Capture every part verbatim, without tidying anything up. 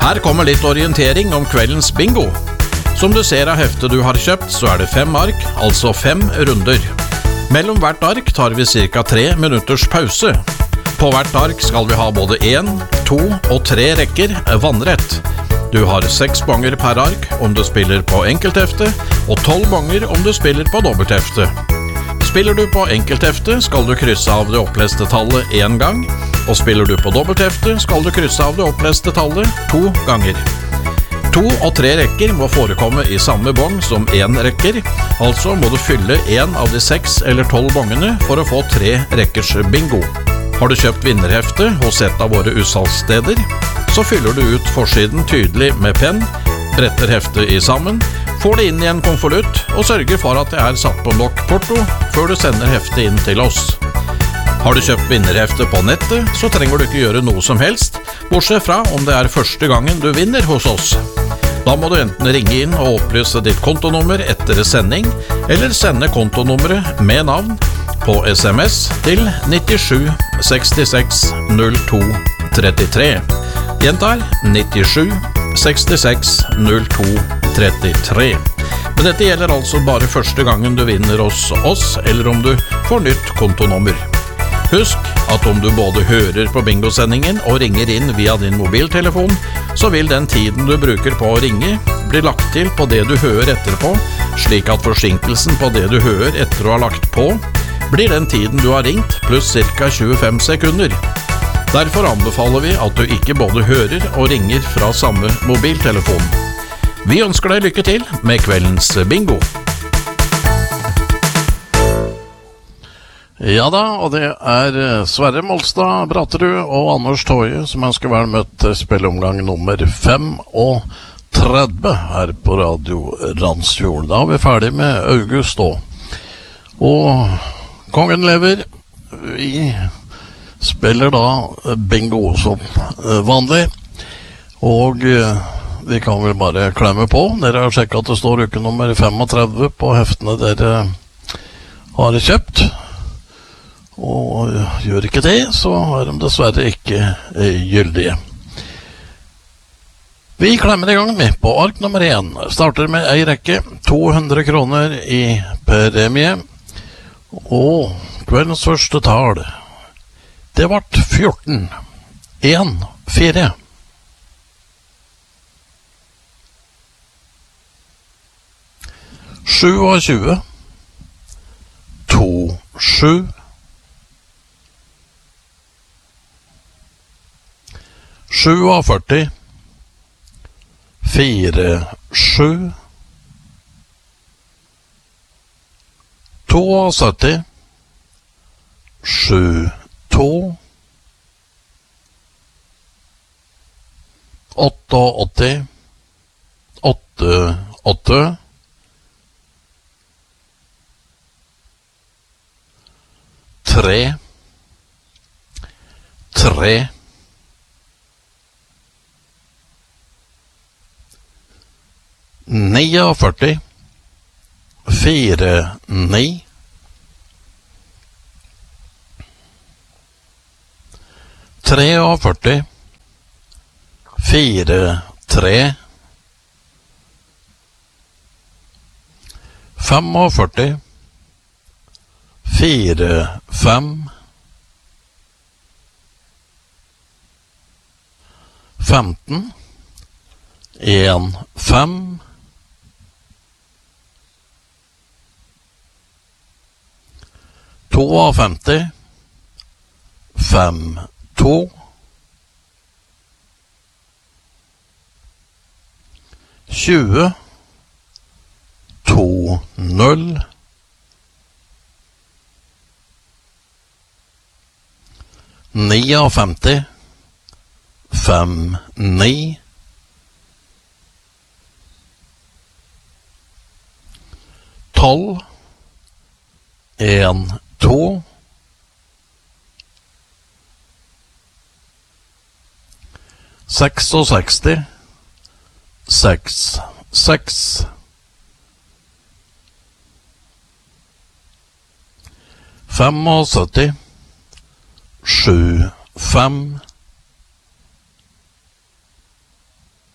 Her kommer litt orientering om kveldens bingo. Som du ser av heftet du har kjøpt, så er det fem ark, altså fem runder. Mellom hvert ark tar vi cirka tre minutters pause. På hvert ark skal vi ha både en, to og tre rekker vannrett. Du har seks bonger per ark om du spiller på enkelthefte, og tolv bonger om du spiller på dobbelthefte. Spiller du på enkelthefte, skal du krysse av det oppleste tallet en gang, og spiller du på dobbelthefte, skal du krysse av det oppleste tallet to ganger. To og tre rekker må forekomme i samme bong som en rekker, altså må du fylle en av de seks eller tolv bongene for å få tre rekkers bingo. Har du kjøpt vinnerhefte hos et av våre utsalgssteder, så fyller du ut forsiden tydelig med penn, bretter heftet i sammen, får det inn i en konvolutt og sørger for at det er satt på nok porto før du sender heftet inn til oss. Har du kjøpt vinnerhefte på nettet, så trenger du ikke gjøre noe som helst, bortsett fra om det er første gangen du vinner hos oss. Da må du enten ringe inn og opplyse ditt kontonummer etter sending, eller sende kontonummeret med navn på sms til nittisju sekstiseks null to trettitre. Gjentar nittisju sekstiseks null to trettitre. Men dette gjelder altså bare første gangen du vinner hos oss, eller om du får nytt kontonummer. Husk at om du både hører på bingosendingen og ringer inn via din mobiltelefon, så vil den tiden du bruker på å ringe bli lagt til på det du hører etterpå, slik at forsinkelsen på det du hører etter å ha lagt på, blir den tiden du har ringt pluss cirka tjuefem sekunder. Derfor anbefaler vi at du ikke både hører og ringer fra samme mobiltelefon. Vi ønsker deg lykke til med kveldens bingo. Ja da, og det er Sverre Molstad Braterud og Anders Toje som ønsker vel møtt til spilleomgang nummer fem og tretti her på Radio Randsfjord. Da er vi ferdig med August også. Og kongen lever. Vi spiller da bingo som vanlig, og vi kan vel bare klemme på. Dere har sjekket at det står uke nummer tretifem på heftene dere har kjøpt, og gjør ikke det, så er de dessverre ikke gyldige. Vi klemmer i gang med på ark nummer én. Starter med ei rekke, to hundre kroner i premie, og kveldens første tall, det ble fjorten, en, fire. tjuesju, to, sju. førtisju, fire, sju. syttito, sju, to. åtti, åtte, åtte. tre, tre. førtini, fire, ni. førtini, fire, tre. førtifem, fire, fem. femten, en, fem. femti, fem, to. tjue, to, null. femti, fem, ni. tolv, en, to. sekstiseks, seks, seks. syttifem, sju, fem.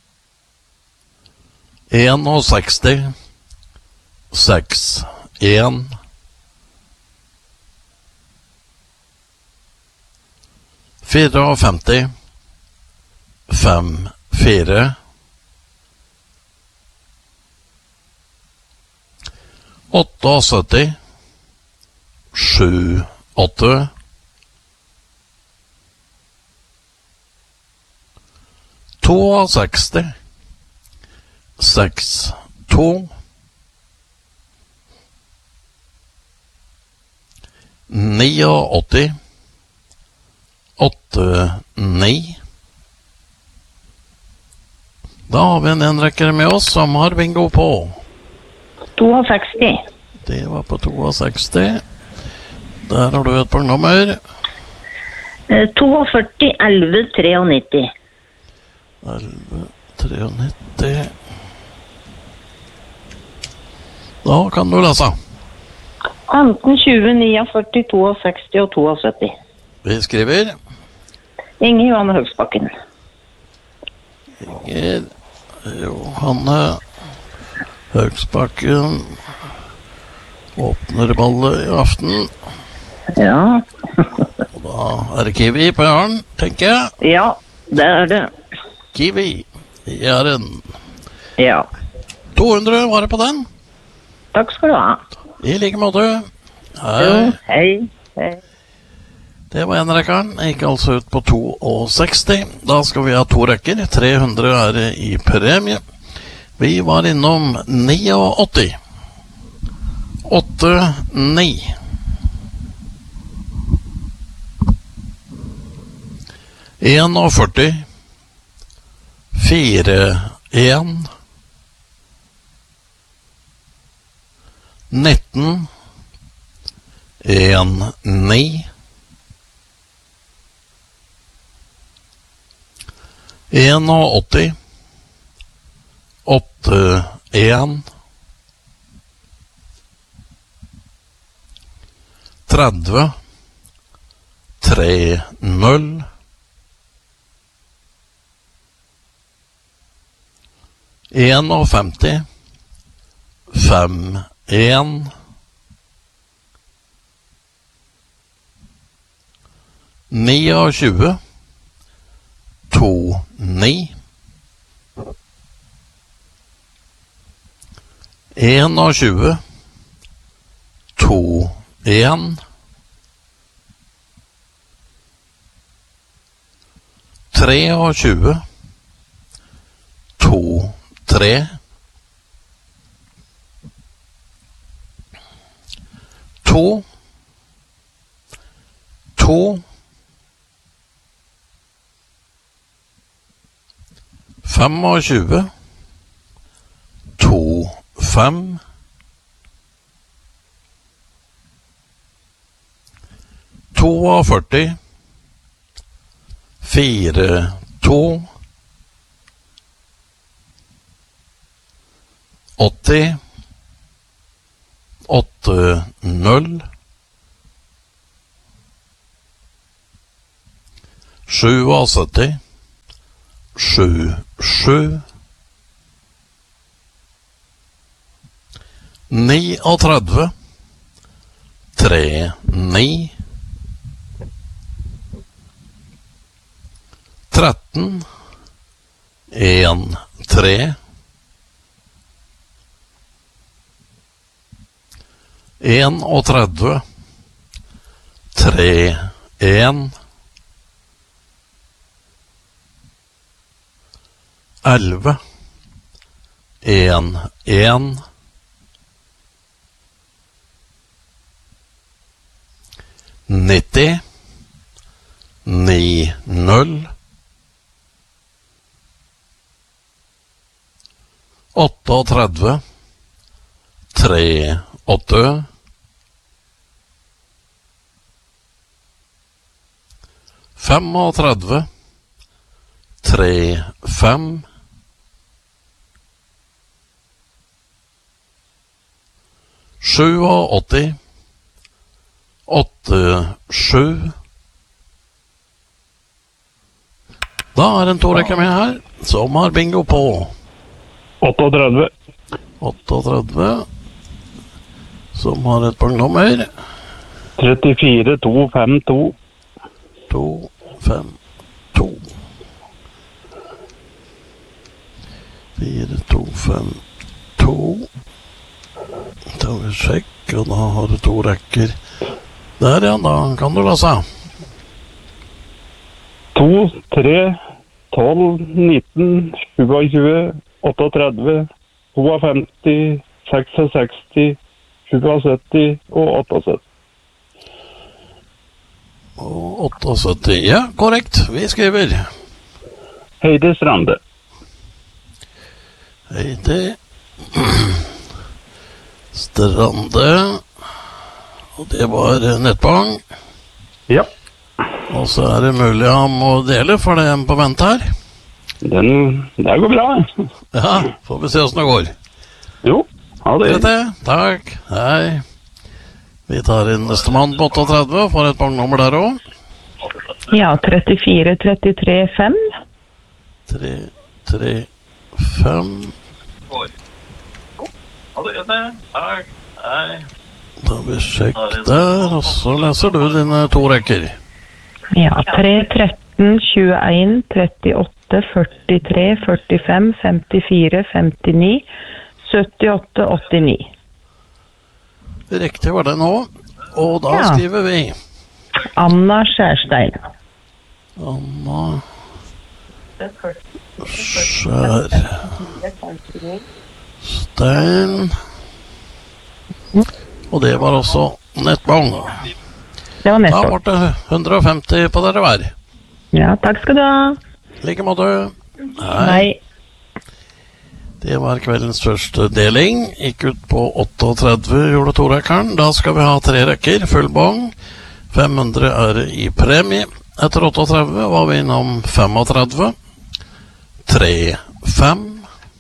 seksti, seks, en. femtifire, fem, fire. syttioåtta, sju, åtte. sekstito, seks, to. åttio, åtte, ni. Da har vi en enrekker med oss som har bingo på sekstito. Det var på sekstito. Der har du et par nummer. førtito, elleve, nittiotre. elleve, nittiotre. Da kan du lese. femten, tjue, førtini, sekstito og syttito. Vi skriver Inger Johanne Høgsbakken. Inger Johanne Høgsbakken åpner ballet i aften. Ja. Og da er det Kiwi på hjørnen, tenker jeg. Ja, det er det. Kiwi i Jæren. Ja. to hundre var det på den. Takk skal du ha. I like måte. Hei. Jo, hei. Hei. Det var en rekkeren. Gikk altså ut på sekstito. Da skal vi ha to rekker. tre hundre er det i premie. Vi var innom åttini. åtte, ni. førti. fire, en. nitten. en, ni. åttini. åtte, en. tretti. tre, null. femti. fem, en. tjueni. to, ni. tjueni. to, en. tjuetre. to, tre. to. to. tjuefem. to, fem. førtito. fire, to. åtti. åtte, null. syttisju. sju, sju. trettini. tre, ni. tretten. en, tre. tretti. tre, en. elleve. en, en. nitti. ni, null. trettioåtte. tre, åtte. trettifem. tre, fem. åttisju. åtte, sju. Da er en to rekker med her som har bingo på trettioåtta. trettioåtte. Som har et pangnummer. trettifire to fem to. to fem to. fire to fem to. Da vil vi sjekke, og da har du to rekker. Der, ja, da kan du lese. to, tre, tolv, nitten, tjuesju, trettioåtte, femtito, sekstiseks, sytti og syttiåtte. Og syttiåtte, ja, korrekt. Vi skriver Heidi Strande. Heidi Strande. Og det var nettbang. Ja, Og så er det mulig han må dele, for det er en på vent her. den, det går bra. Ja, får vi se hvordan det går. Jo, ha det. Greit det. Takk. Hei. Vi tar inn neste mann på trettioåtte og får et pangnummer der også. Ja, trettifire trettitre fem. tre, tre, fem. Ha det, takk. Hei. Da vil vi sjekke der, og så leser du dine to rekker. Ja, tre, tretten, tjueen, trettiåtte, førtitre, førtifem, femtifire, femtini, syttiåtte, åttini. Riktig var det nå, og da Ja. skriver vi Anna Skjærstein. Anna Skjærstein. Og det var også nettbang. Det var Da nettopp. ble det hundre og femti på dere hver. Ja, takk skal du ha. Like måte. Hei. Det var kveldens første deling. Gikk ut på trettioåtte, gjorde to-rekkeren. Da skal vi ha tre rekker, full bong. fem hundre er i premie. Etter trettioåtte var vi innom femogtretti. tre, fem.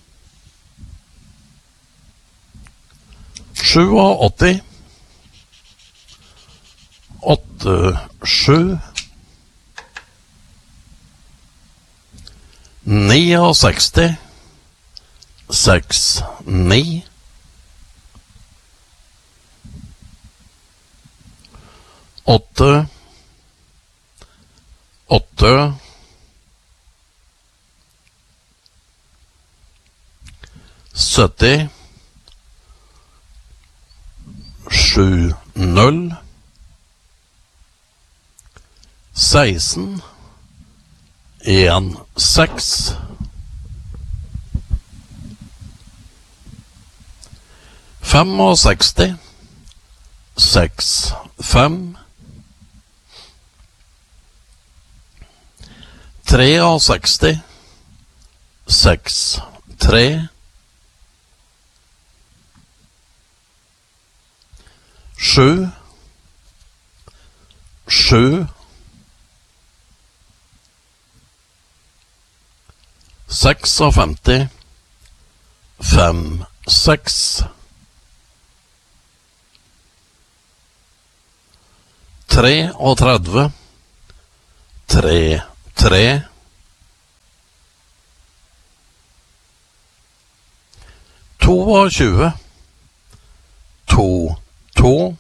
åttisju. åtte, sju. sekstini. seks, ni. åtte, åtte. sytti. sju, null. seksten. en, seks. femogseksti. seks, fem. sekstitre. seks, tre. sju. sju. femtiseks. fem, seks. treogtretti. tre, tre. tjueto. to, to.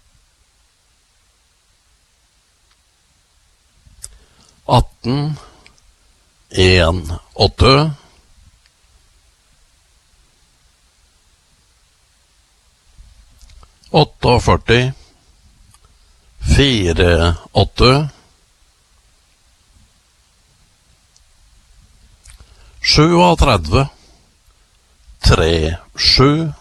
atten. en, åtte. førtiåtte. fire, åtte. trettito. tre, sju.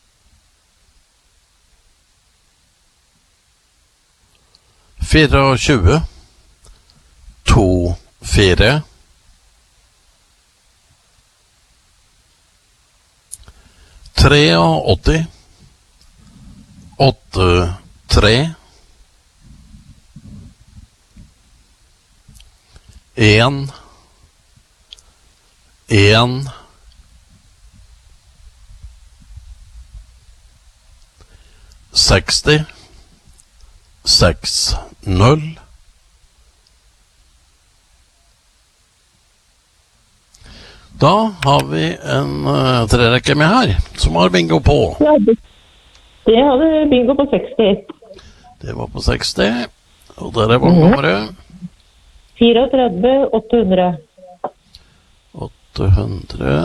tjuefire. to, fire. åttitre. åtte, tre. en. en. seksti. seks, null. Da har vi en uh, trerekke med her, som har bingo på. Ja, det, det hadde bingo på seksti. Det var på seksti, og der er vognnummeret. tretifire, åtte hundre. åtte hundre.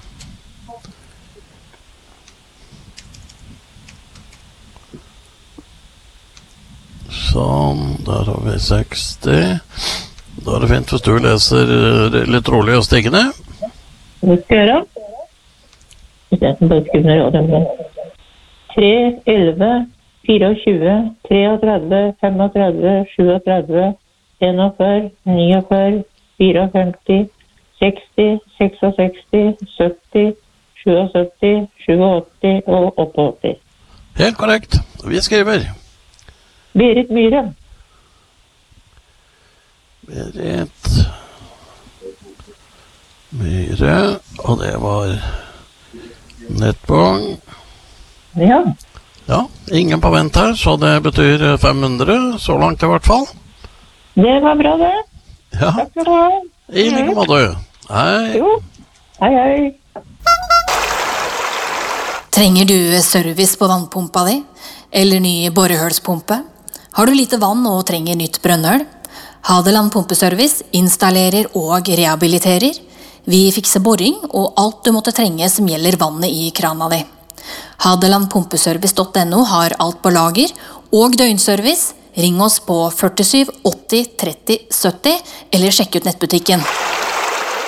Sånn, der har vi seksti. Da er det fint hvis du leser litt rolig og stigende. Det skal jeg gjøre. Hvis jeg kan bare skrive ned radioen. tre, elleve, tjuefire, treogtredve, femogtredve, sjuogtredve, enogførti, niogførti, femtifire, seksti, sekstiseks, sytti, syttisju, åttiåtte og åttiåtte. Helt korrekt. Vi skriver. Berit Myhre. Berit Myhre, og det var nettbong. Ja. Ja, ingen på vent her, så det betyr fem hundre, så langt i hvert fall. Det var bra, det. Ja, Takk for det. i like måte. Hei. Jo. Hei, hei. Trenger du service på vannpumpa di? Eller ny borehølspumpe? Har du lite vann og trenger nytt brønnøl? Hadeland Pumpeservice installerer og rehabiliterer. Vi fikser boring og alt du måtte trenge som gjelder vannet i krana di. hadeland pumpeservice punktum no har alt på lager og døgnservice. Ring oss på førtisju åtti tretti sytti eller sjekk ut nettbutikken.